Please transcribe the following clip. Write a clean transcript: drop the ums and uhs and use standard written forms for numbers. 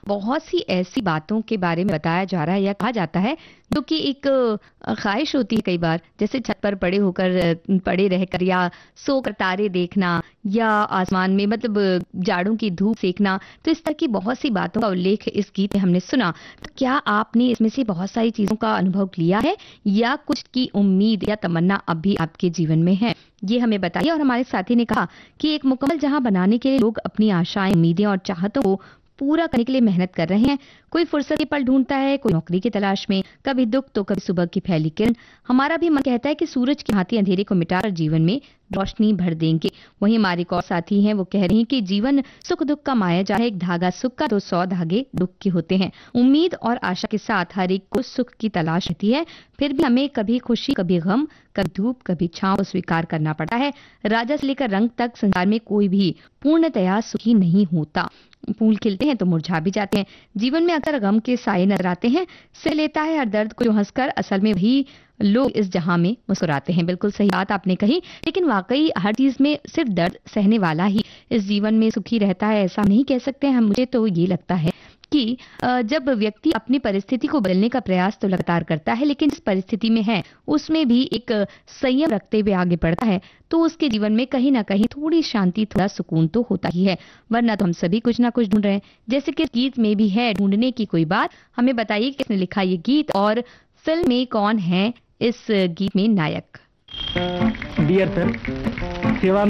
बहुत सी ऐसी बातों के बारे में बताया जा रहा है या कहा जाता है जो कि एक ख्वाहिश होती है कई बार, जैसे छत पर पड़े रहकर या सोकर तारे देखना या आसमान में जाड़ों की धूप सेकना। तो इस तरह की बहुत सी बातों का उल्लेख इस गीत में हमने सुना। तो क्या आपने इसमें से बहुत सारी चीजों का अनुभव लिया है या कुछ की उम्मीद या तमन्ना अब भी आपके जीवन में है? ये हमें बताइए। और हमारे साथी ने कहा कि एक मुकम्मल जहां बनाने के लिए लोग अपनी आशाएं, उम्मीदें और चाहतों को पूरा करने के लिए मेहनत कर रहे हैं। कोई फुर्सत के पल ढूंढता है, कोई नौकरी की तलाश में, कभी दुख तो कभी सुबह की फैली किरण। हमारा भी मन कहता है कि सूरज की भांति अंधेरे को मिटाकर जीवन में रोशनी भर देंगे। वहीं हमारे एक और साथी हैं, वो कह रही हैं कि जीवन सुख दुख का मायाजाल है, एक धागा सुख का तो 100 धागे दुख के होते हैं। उम्मीद और आशा के साथ हर एक को सुख की तलाश रहती है, फिर भी हमें कभी खुशी, कभी गम, कभी धूप, कभी छांव को स्वीकार करना पड़ता है। राजा से लेकर रंग तक संसार में कोई भी पूर्णतया सुखी नहीं होता। फूल खिलते हैं तो मुरझा भी जाते हैं। जीवन में अक्सर गम के साए नजर आते हैं। सिर लेता है हर दर्द को जो हंसकर, असल में वही लोग इस जहां में मुस्कुराते हैं। बिल्कुल सही बात आपने कही, लेकिन वाकई हर चीज में सिर्फ दर्द सहने वाला ही इस जीवन में सुखी रहता है, ऐसा नहीं कह सकते हैं। मुझे तो ये लगता है कि जब व्यक्ति अपनी परिस्थिति को बदलने का प्रयास तो लगातार करता है, लेकिन जिस परिस्थिति में है उसमें भी एक संयम रखते हुए आगे बढ़ता है, तो उसके जीवन में कहीं ना कहीं थोड़ी शांति, थोड़ा सुकून तो होता ही है। वरना तो हम सभी कुछ ना कुछ ढूंढ रहे हैं, जैसे कि गीत में भी है ढूंढने की कोई बात। हमें बताइए किसने लिखा ये गीत और फिल्म में कौन है इस गीत में नायक? डियर सर, सेवा